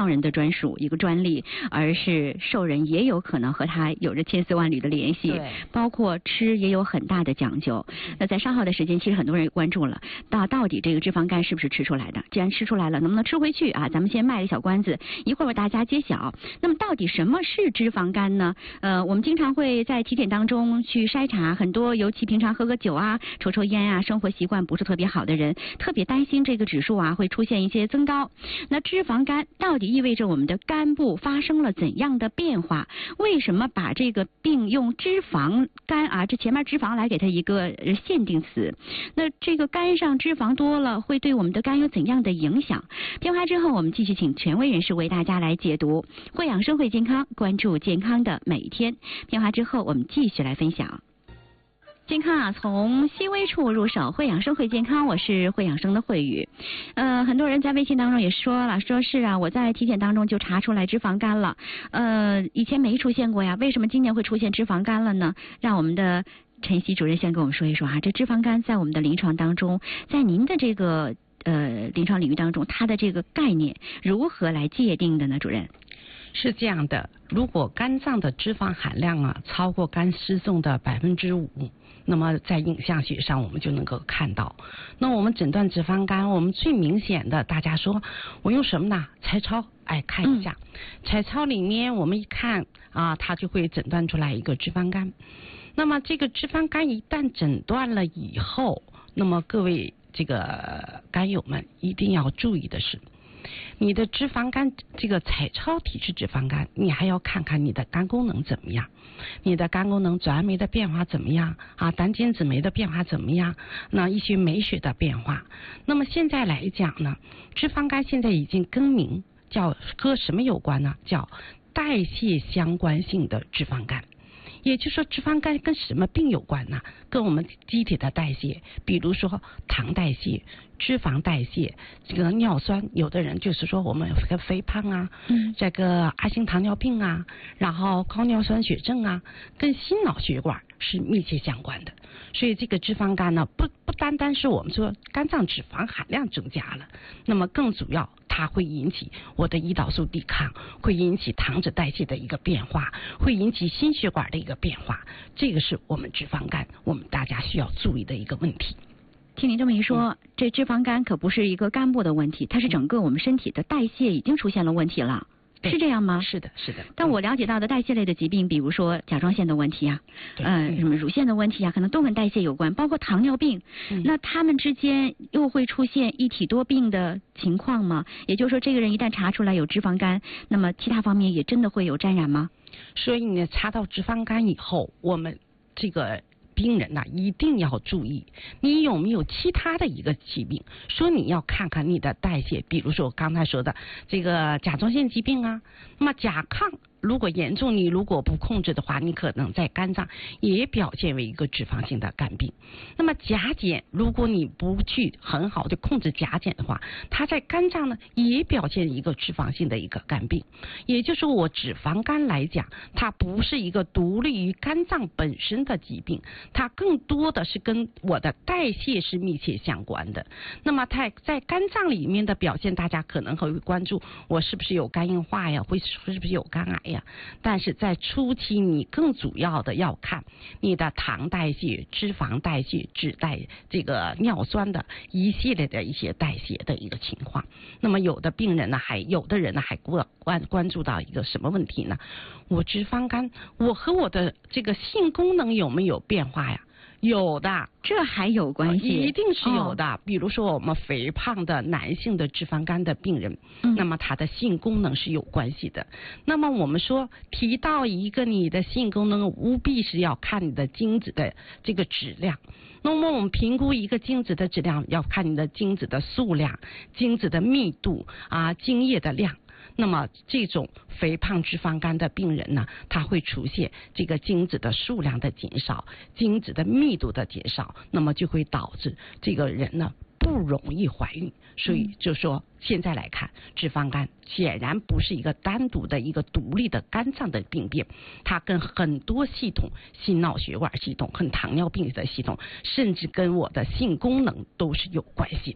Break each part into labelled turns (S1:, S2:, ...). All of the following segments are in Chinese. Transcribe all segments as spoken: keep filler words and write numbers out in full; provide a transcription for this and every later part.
S1: 商人的专属一个专利，而是受人也有可能和它有着千丝万缕的联系，包括吃也有很大的讲究。那在稍后的时间，其实很多人也关注了，到到底这个脂肪肝是不是吃出来的？既然吃出来了，能不能吃回去啊？咱们先卖个小关子，一会儿为大家揭晓。那么到底什么是脂肪肝呢？呃，我们经常会在体检当中去筛查，很多尤其平常喝个酒啊、抽抽烟啊，生活习惯不是特别好的人，特别担心这个指数啊会出现一些增高。那脂肪肝到底意味着我们的肝部发生了怎样的变化？为什么把这个病用脂肪肝啊，这前面脂肪来给它一个限定词？那这个肝上脂肪多了，会对我们的肝有怎样的影响？片花之后，我们继续请权威人士为大家来解读。会养生会健康，关注健康的每一天。片花之后，我们继续来分享。健康啊，从细微处入手，会养生会健康，我是会养生的慧宇。呃，很多人在微信当中也说了，说是啊，我在体检当中就查出来脂肪肝了，呃，以前没出现过呀，为什么今年会出现脂肪肝了呢？让我们的陈曦主任先跟我们说一说哈、啊，这脂肪肝在我们的临床当中，在您的这个呃临床领域当中，它的这个概念如何来界定的呢？主任？
S2: 是这样的，如果肝脏的脂肪含量啊超过肝失重的百分之五，那么在影像学上我们就能够看到。那我们诊断脂肪肝，我们最明显的，大家说我用什么呢？彩超，哎，看一下，嗯、彩超里面我们一看啊，它就会诊断出来一个脂肪肝。那么这个脂肪肝一旦诊断了以后，那么各位这个肝友们一定要注意的是，你的脂肪肝这个彩超体质脂肪肝，你还要看看你的肝功能怎么样，你的肝功能转氨酶的变化怎么样啊，胆碱酯酶的变化怎么样，那一些酶血的变化。那么现在来讲呢，脂肪肝现在已经更名叫和什么有关呢？叫代谢相关性的脂肪肝。也就是说，脂肪肝跟什么病有关呢？跟我们机体的代谢，比如说糖代谢、脂肪代谢，这个尿酸，有的人就是说我们跟肥胖啊，嗯，这个二型糖尿病啊，然后高尿酸血症啊，跟心脑血管是密切相关的。所以这个脂肪肝呢，不不单单是我们说肝脏脂肪含量增加了，那么更主要它会引起我的胰岛素抵抗，会引起糖脂代谢的一个变化，会引起心血管的一个变化，这个是我们脂肪肝我们大家需要注意的一个问题。
S1: 听您这么一说、嗯、这脂肪肝可不是一个肝部的问题，它是整个我们身体的代谢已经出现了问题了，是这样吗？
S2: 是的，是的。
S1: 但我了解到的代谢类的疾病，比如说甲状腺的问题啊，呃，什么乳腺的问题啊，可能都跟代谢有关，包括糖尿病。嗯、那他们之间又会出现一体多病的情况吗？也就是说，这个人一旦查出来有脂肪肝，那么其他方面也真的会有沾染吗？
S2: 所以呢，查到脂肪肝以后，我们这个病人呐、啊，一定要注意，你有没有其他的一个疾病？说你要看看你的代谢，比如说我刚才说的这个甲状腺疾病啊，那么甲亢如果严重，你如果不控制的话，你可能在肝脏也表现为一个脂肪性的肝病。那么甲减，如果你不去很好的控制甲减的话，它在肝脏呢也表现一个脂肪性的一个肝病。也就是说，我脂肪肝来讲，它不是一个独立于肝脏本身的疾病，它更多的是跟我的代谢是密切相关的。那么它在肝脏里面的表现，大家可能会关注我是不是有肝硬化呀，会是不是有肝癌呀？但是在初期，你更主要的要看你的糖代谢、脂肪代谢、脂代这个尿酸的一系列的一些代谢的一个情况。那么有的病人呢，还有的人呢，还关关关注到一个什么问题呢？我脂肪肝，我和我的这个性功能有没有变化呀？有的，
S1: 这还有关系，
S2: 一定是有的、哦、比如说我们肥胖的男性的脂肪肝的病人、嗯、那么他的性功能是有关系的。那么我们说提到一个你的性功能，务必是要看你的精子的这个质量。那么我们评估一个精子的质量，要看你的精子的数量、精子的密度啊、精液的量。那么这种肥胖脂肪肝的病人呢，他会出现这个精子的数量的减少，精子的密度的减少，那么就会导致这个人呢不容易怀孕。所以就说现在来看，脂肪肝显然不是一个单独的一个独立的肝脏的病变，它跟很多系统，心脑血管系统、跟糖尿病的系统，甚至跟我的性功能都是有关系的。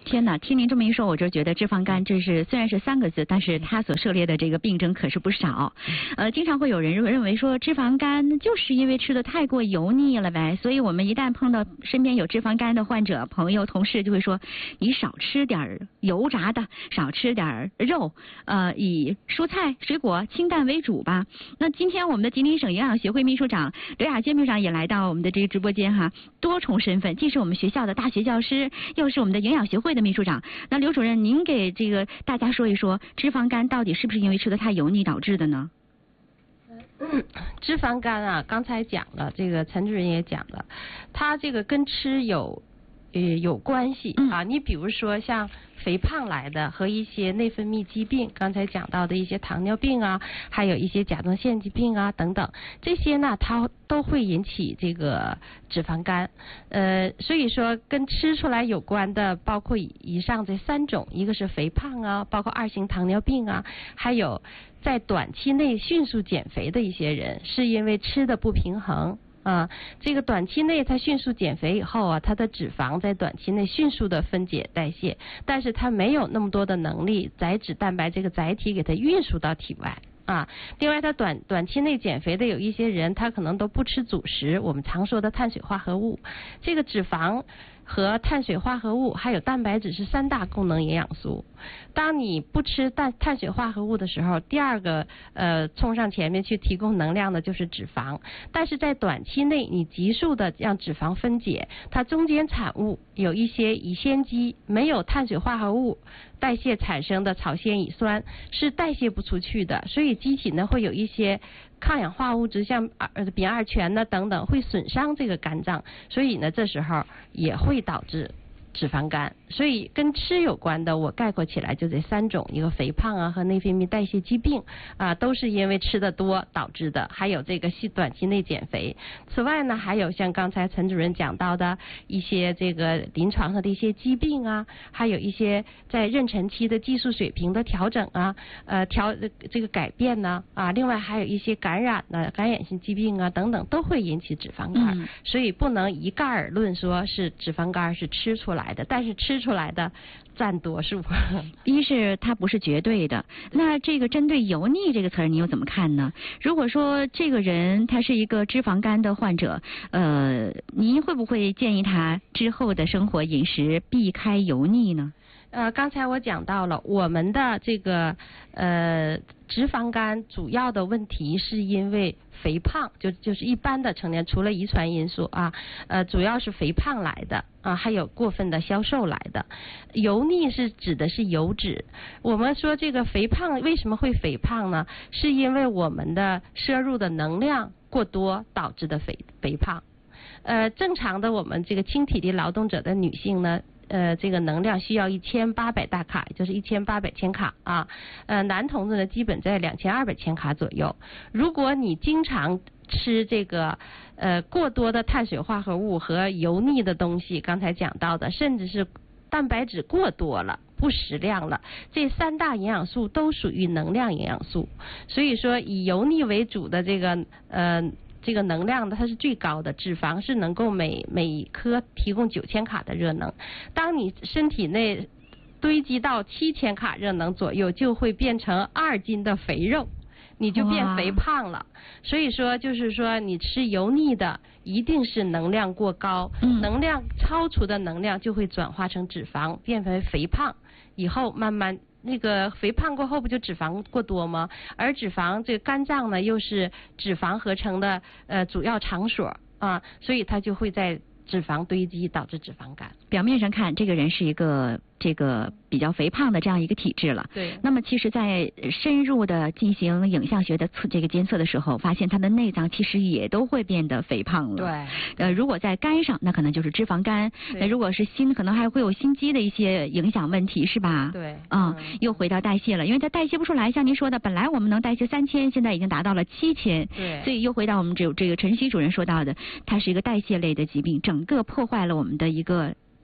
S1: 天哪，听您这么一说，我就觉得脂肪肝这是虽然是三个字，但是它所涉猎的这个病症可是不少。呃，经常会有人认为说脂肪肝就是因为吃的太过油腻了呗，所以我们一旦碰到身边有脂肪肝的患者、朋友、同事，就会说你少吃点油炸的，少吃点肉，呃，以蔬菜、水果、清淡为主吧。那今天我们的吉林省营养协会秘书长刘亚娟秘书长也来到我们的这个直播间哈，多重身份，既是我们学校的大学教师，又是我们的营养协会的秘书长。那刘主任，您给这个大家说一说，脂肪肝到底是不是因为吃的太油腻导致的呢？
S3: 嗯，脂肪肝啊，刚才讲了，这个陈主任也讲了，它这个跟吃有呃有关系啊。你比如说像肥胖来的和一些内分泌疾病，刚才讲到的一些糖尿病啊，还有一些甲状腺疾病啊等等，这些呢它都会引起这个脂肪肝。呃，所以说跟吃出来有关的包括以上这三种，一个是肥胖啊，包括二型糖尿病啊，还有在短期内迅速减肥的一些人，是因为吃的不平衡。啊，这个短期内它迅速减肥以后啊，它的脂肪在短期内迅速的分解代谢，但是它没有那么多的能力载脂蛋白这个载体给它运输到体外啊。另外，它短短期内减肥的有一些人，他可能都不吃主食，我们常说的碳水化合物，这个脂肪和碳水化合物还有蛋白质是三大功能营养素。当你不吃碳碳水化合物的时候，第二个呃冲上前面去提供能量的就是脂肪。但是在短期内，你急速的让脂肪分解，它中间产物有一些乙酰基没有碳水化合物代谢产生的草酰乙酸是代谢不出去的，所以机体呢会有一些抗氧化物质，像呃丙二醛呢等等，会损伤这个肝脏，所以呢这时候也会导致脂肪肝。所以跟吃有关的，我概括起来就这三种，一个肥胖啊和内分泌代谢疾病啊，都是因为吃的多导致的，还有这个短期内减肥。此外呢，还有像刚才陈主任讲到的一些这个临床上的一些疾病啊，还有一些在妊娠期的激素水平的调整啊，呃调这个改变呢啊，另外还有一些感染呢、感染性疾病啊等等，都会引起脂肪肝。嗯、所以不能一概而论说是脂肪肝是吃出来的，但是吃出来的占多数。
S1: 一是它不是绝对的，那这个针对油腻这个词儿，你又怎么看呢？如果说这个人他是一个脂肪肝的患者，呃，您会不会建议他之后的生活饮食避开油腻呢？
S3: 呃，刚才我讲到了，我们的这个呃脂肪肝主要的问题是因为肥胖，就就是一般的成年，除了遗传因素啊，呃，主要是肥胖来的啊，还有过分的消瘦来的。油腻是指的是油脂。我们说这个肥胖为什么会肥胖呢？是因为我们的摄入的能量过多导致的肥肥胖。呃，正常的我们这个轻体力劳动者的女性呢，呃，这个能量需要一千八百大卡，就是一千八百千卡啊。呃，男同志呢，基本在两千二百千卡左右。如果你经常吃这个呃过多的碳水化合物和油腻的东西，刚才讲到的，甚至是蛋白质过多了、不适量了，这三大营养素都属于能量营养素。所以说，以油腻为主的这个呃。这个能量呢，它是最高的，脂肪是能够每每颗提供九千卡的热能。当你身体内堆积到七千卡热能左右，就会变成二斤的肥肉，你就变肥胖了。所以说，就是说你吃油腻的，一定是能量过高，嗯、能量超出的能量就会转化成脂肪，变为肥胖，以后慢慢。那个肥胖过后不就脂肪过多吗？而脂肪这个肝脏呢又是脂肪合成的呃主要场所啊，所以它就会在脂肪堆积导致脂肪肝。
S1: 表面上看，这个人是一个这个比较肥胖的这样一个体质了。
S3: 对。
S1: 那么其实，在深入的进行影像学的测这个监测的时候，发现他的内脏其实也都会变得肥胖了。
S3: 对。
S1: 呃，如果在肝上，那可能就是脂肪肝；那如果是心，可能还会有心肌的一些影响问题，是吧？
S3: 对。
S1: 嗯，又回到代谢了，因为它代谢不出来。像您说的，本来我们能代谢三千，现在已经达到了七千。
S3: 对。
S1: 所以又回到我们这这个陈曦主任说到的，它是一个代谢类的疾病，整个破坏了我们的一个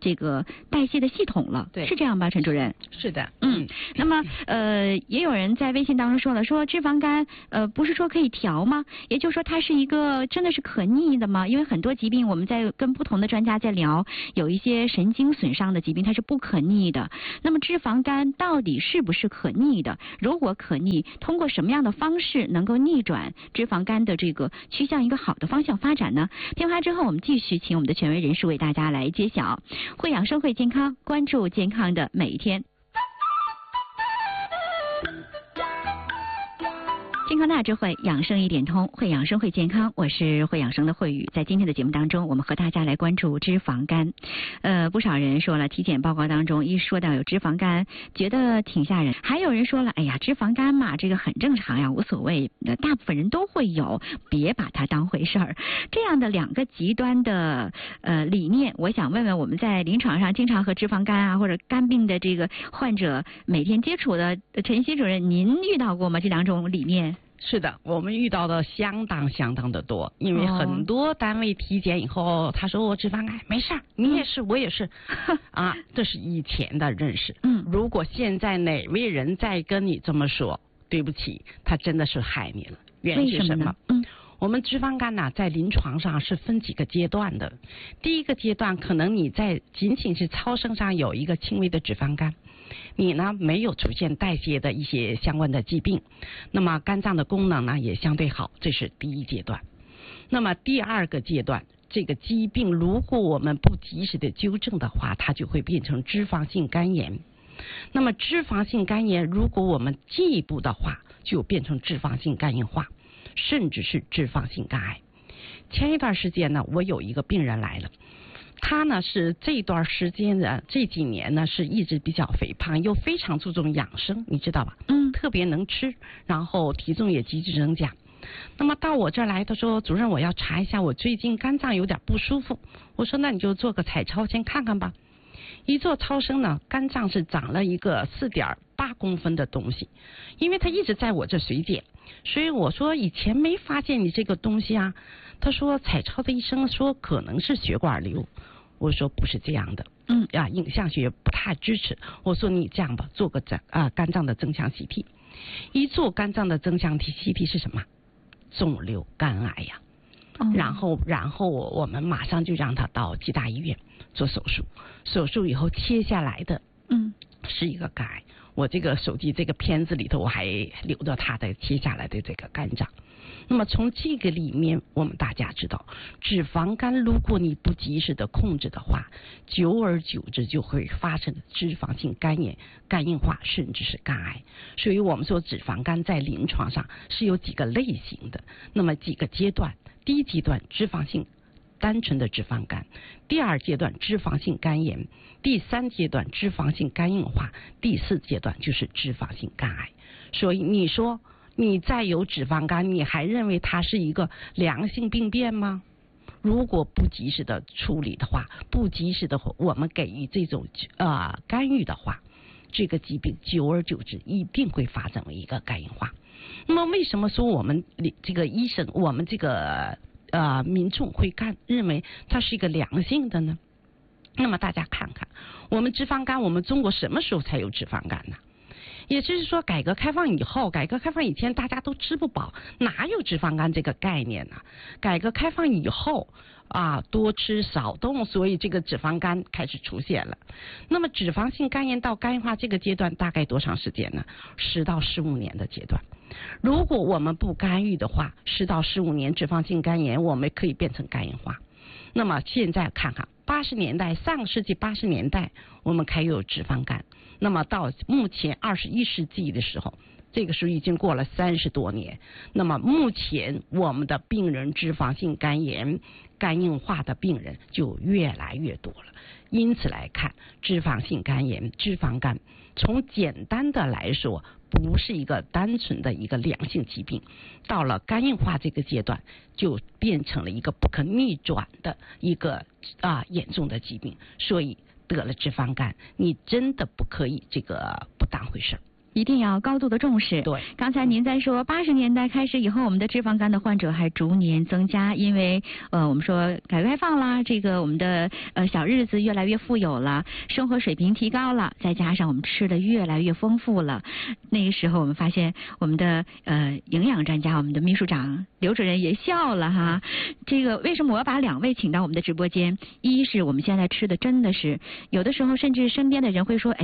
S1: 这个代谢的系统了，
S2: 对，
S1: 是这样吧，陈主任？
S2: 是的，
S1: 嗯。那么呃，也有人在微信当中说了，说脂肪肝呃不是说可以调吗？也就是说它是一个真的是可逆的吗？因为很多疾病我们在跟不同的专家在聊，有一些神经损伤的疾病它是不可逆的。那么脂肪肝到底是不是可逆的？如果可逆，通过什么样的方式能够逆转脂肪肝的这个趋向一个好的方向发展呢？片花之后，我们继续请我们的权威人士为大家来揭晓。会养生会健康，关注健康的每一天。健康大智慧，养生一点通，会养生会健康，我是会养生的慧宇。在今天的节目当中，我们和大家来关注脂肪肝。呃，不少人说了，体检报告当中一说到有脂肪肝，觉得挺吓人。还有人说了，哎呀，脂肪肝嘛，这个很正常呀，无所谓，大部分人都会有，别把它当回事儿。这样的两个极端的呃理念，我想问问我们在临床上经常和脂肪肝啊或者肝病的这个患者每天接触的陈希主任，您遇到过吗？这两种理念？
S2: 是的，我们遇到的相当相当的多，因为很多单位体检以后，他说我脂肪肝没事儿，你也是，我也是，啊，这是以前的认识。嗯，如果现在哪位人再跟你这么说，对不起，他真的是害你了。原因是什么？嗯。我们脂肪肝呢、啊，在临床上是分几个阶段的。第一个阶段，可能你在仅仅是超声上有一个轻微的脂肪肝，你呢没有出现代谢的一些相关的疾病，那么肝脏的功能呢也相对好，这是第一阶段。那么第二个阶段，这个疾病如果我们不及时的纠正的话，它就会变成脂肪性肝炎。那么脂肪性肝炎，如果我们进一步的话，就变成脂肪性肝硬化，甚至是脂肪性肝癌。前一段时间呢，我有一个病人来了，他呢是这段时间的这几年呢是一直比较肥胖，又非常注重养生，你知道吧？嗯，特别能吃，然后体重也急剧增加。那么到我这儿来，他说主任，我要查一下，我最近肝脏有点不舒服。我说那你就做个彩超先看看吧。一做超声呢，肝脏是长了一个四点八公分的东西，因为他一直在我这水检，所以我说以前没发现你这个东西啊。他说彩超的医生说可能是血管瘤，我说不是这样的，嗯啊，影像学不太支持。我说你这样吧，做个增啊肝脏的增强 C T， 一做肝脏的增强 C T 是什么？肿瘤肝癌呀。嗯、然后然后我们马上就让他到吉大医院做手术，手术以后切下来的嗯是一个肝癌。我这个手机这个片子里头我还留着他的切下来的这个肝脏。那么从这个里面我们大家知道，脂肪肝如果你不及时的控制的话，久而久之就会发生脂肪性肝炎、肝硬化，甚至是肝癌。所以我们说脂肪肝在临床上是有几个类型的，那么几个阶段。第一阶段脂肪性单纯的脂肪肝，第二阶段脂肪性肝炎，第三阶段脂肪性肝硬化，第四阶段就是脂肪性肝癌。所以你说你再有脂肪肝，你还认为它是一个良性病变吗？如果不及时的处理的话，不及时的我们给予这种呃干预的话，这个疾病久而久之一定会发展为一个肝硬化。那么为什么说我们这个医生，我们这个呃民众会干认为它是一个良性的呢？那么大家看看，我们脂肪肝，我们中国什么时候才有脂肪肝呢？也就是说，改革开放以后，改革开放以前大家都吃不饱，哪有脂肪肝这个概念呢？改革开放以后啊，多吃少动，所以这个脂肪肝开始出现了。那么脂肪性肝炎到肝硬化这个阶段大概多长时间呢？十到十五年的阶段。如果我们不干预的话，十到十五年脂肪性肝炎我们可以变成肝硬化。那么现在看看八十年代，上个世纪八十年代我们开始有脂肪肝，那么到目前二十一世纪的时候，这个时候已经过了三十多年，那么目前我们的病人脂肪性肝炎、肝硬化的病人就越来越多了。因此来看，脂肪性肝炎、脂肪肝从简单的来说不是一个单纯的一个良性疾病，到了肝硬化这个阶段就变成了一个不可逆转的一个啊严重的疾病。所以得了脂肪肝，你真的不可以这个不当回事。
S1: 一定要高度的重视。
S2: 对，
S1: 刚才您在说八十年代开始以后，我们的脂肪肝的患者还逐年增加，因为呃我们说改革开放啦，这个我们的呃小日子越来越富有了，生活水平提高了，再加上我们吃的越来越丰富了。那个时候我们发现我们的呃营养专家，我们的秘书长刘主任也笑了哈。这个为什么我要把两位请到我们的直播间？一是我们现在吃的真的是有的时候甚至身边的人会说，哎。